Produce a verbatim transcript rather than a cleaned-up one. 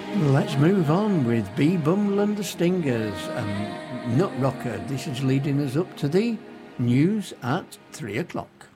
Let's move on with B. Bumble and the Stingers and Nut Rocker. This is leading us up to the news at three o'clock.